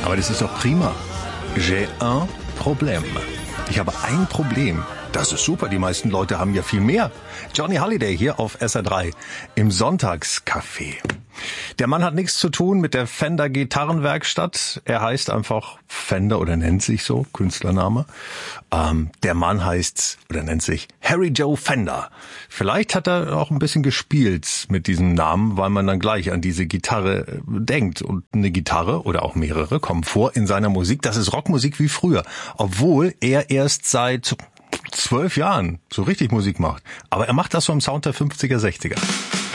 Aber das ist doch prima. J'ai un problème. Ich habe ein Problem. Das ist super, die meisten Leute haben ja viel mehr. Johnny Hallyday hier auf SR3 im Sonntagscafé. Der Mann hat nichts zu tun mit der Fender Gitarrenwerkstatt. Er heißt einfach Fender oder nennt sich so, Künstlername. Der Mann heißt oder nennt sich Harry Joe Fender. Vielleicht hat er auch ein bisschen gespielt mit diesem Namen, weil man dann gleich an diese Gitarre denkt. Und eine Gitarre oder auch mehrere kommen vor in seiner Musik. Das ist Rockmusik wie früher, obwohl er erst seit 12 Jahren so richtig Musik macht. Aber er macht das so im Sound der 50er, 60er.